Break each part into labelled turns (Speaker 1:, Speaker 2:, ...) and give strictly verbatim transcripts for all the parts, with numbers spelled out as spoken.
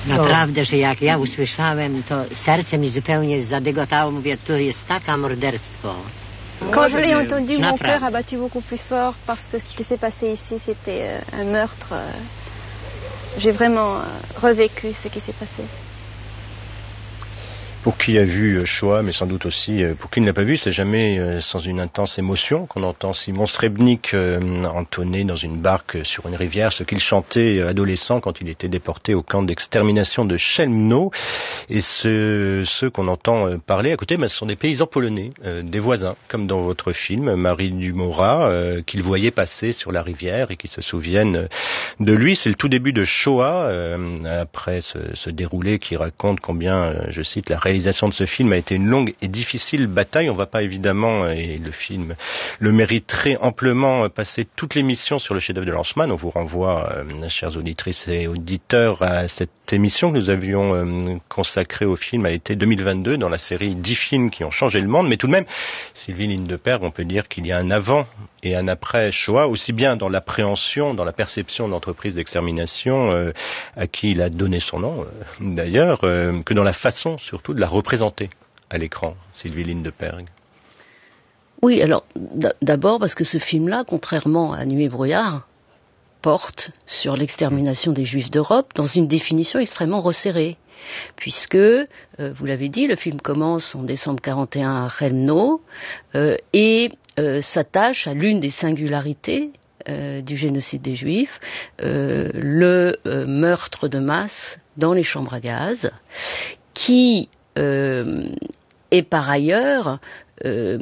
Speaker 1: Naprawdę, że jak ja usłyszałem, to serce mi zupełnie zadygotało. Mówię, to jest takie morderstwo.
Speaker 2: Quand je l'ai entendu, mon cœur a battu beaucoup plus fort parce que ce qui s'est passé ici, c'était un meurtre. J'ai vraiment revécu ce qui s'est passé.
Speaker 3: Pour qui a vu Shoah, mais sans doute aussi pour qui ne l'a pas vu, c'est jamais sans une intense émotion qu'on entend Simon Srebnik entonner dans une barque sur une rivière ce qu'il chantait adolescent quand il était déporté au camp d'extermination de Chelmno. Et ce, ceux qu'on entend parler à côté, ben, ce sont des paysans polonais, euh, des voisins, comme dans votre film, Marie Dumora, euh, qu'il voyait passer sur la rivière et qui se souviennent de lui. C'est le tout début de Shoah, euh, après ce, ce déroulé qui raconte combien, euh, je cite, la réalisation de ce film a été une longue et difficile bataille. On va pas évidemment, et le film le mériterait amplement, passer toute l'émission sur le chef-d'œuvre de Lanzmann. On vous renvoie, euh, chères auditrices et auditeurs, à cette émission que nous avions euh, consacrée au film à l'été deux mille vingt-deux dans la série dix films qui ont changé le monde. Mais tout de même, Sylvie Lindeperg, on peut dire qu'il y a un avant et un après Shoah, aussi bien dans l'appréhension, dans la perception de l'entreprise d'extermination euh, à qui il a donné son nom, euh, d'ailleurs, euh, que dans la façon surtout de la représenter à l'écran, Sylvie Lindeperg.
Speaker 4: Oui, alors d'abord parce que ce film-là, contrairement à Nuit et brouillard, porte sur l'extermination des Juifs d'Europe dans une définition extrêmement resserrée. Puisque, euh, vous l'avez dit, le film commence en décembre quarante et un à Chelmno euh, et euh, s'attache à l'une des singularités euh, du génocide des Juifs, euh, le euh, meurtre de masse dans les chambres à gaz, qui euh, est par ailleurs euh,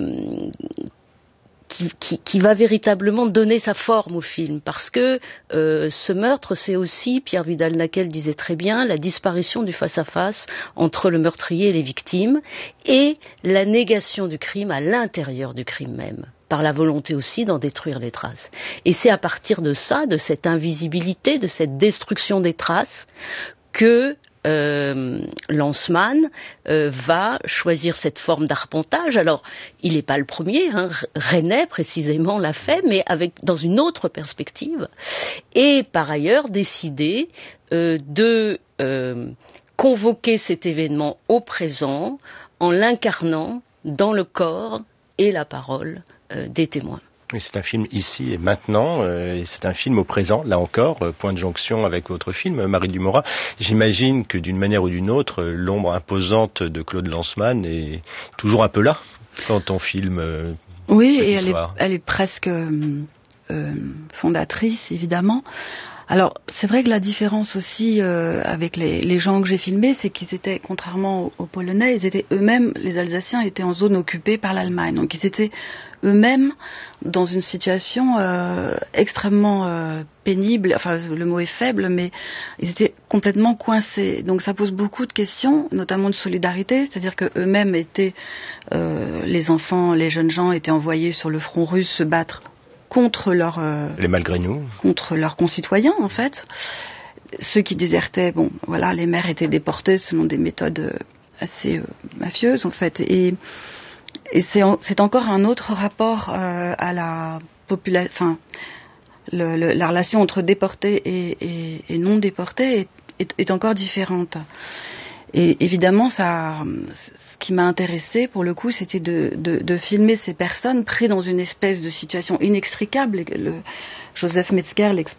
Speaker 4: Qui, qui, qui va véritablement donner sa forme au film, parce que euh, ce meurtre, c'est aussi, Pierre Vidal-Naquel disait très bien, la disparition du face-à-face entre le meurtrier et les victimes, et la négation du crime à l'intérieur du crime même, par la volonté aussi d'en détruire les traces. Et c'est à partir de ça, de cette invisibilité, de cette destruction des traces, que Euh, Lanzmann euh, va choisir cette forme d'arpentage. Alors, il n'est pas le premier, hein, Resnais précisément l'a fait, mais avec dans une autre perspective. Et par ailleurs, décider euh, de euh, convoquer cet événement au présent en l'incarnant dans le corps et la parole euh, des témoins.
Speaker 3: Oui, c'est un film ici et maintenant, euh, et c'est un film au présent, là encore, euh, point de jonction avec votre film, Marie Dumora. J'imagine que d'une manière ou d'une autre, l'ombre imposante de Claude Lanzmann est toujours un peu là, quand on filme euh,
Speaker 5: oui,
Speaker 3: cette
Speaker 5: et
Speaker 3: histoire.
Speaker 5: elle est, elle est presque euh, fondatrice, évidemment. Alors, c'est vrai que la différence aussi euh, avec les, les gens que j'ai filmés, c'est qu'ils étaient, contrairement aux, aux Polonais, ils étaient eux-mêmes, les Alsaciens étaient en zone occupée par l'Allemagne. Donc, ils étaient eux-mêmes dans une situation euh, extrêmement euh, pénible, enfin le mot est faible, mais ils étaient complètement coincés. Donc ça pose beaucoup de questions, notamment de solidarité, c'est-à-dire que eux-mêmes étaient, euh, les enfants, les jeunes gens étaient envoyés sur le front russe se battre contre leurs euh,
Speaker 3: les malgré nous,
Speaker 5: contre leurs concitoyens en fait. Ceux qui désertaient, bon, voilà, les mères étaient déportées selon des méthodes assez euh, mafieuses en fait, et Et c'est, c'est encore un autre rapport euh, à la population, enfin, le, le, la relation entre déportés et, et, et non déportés est, est, est encore différente. Et évidemment, ça, ce qui m'a intéressée pour le coup, c'était de, de, de filmer ces personnes prises dans une espèce de situation inextricable. Le, Joseph Metzger